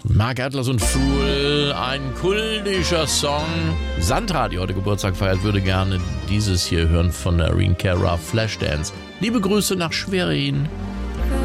Mark Atlas und Fool, ein kultischer Song. Sandra, die heute Geburtstag feiert, würde gerne dieses hier hören von der Irene Cara, Flashdance. Liebe Grüße nach Schwerin.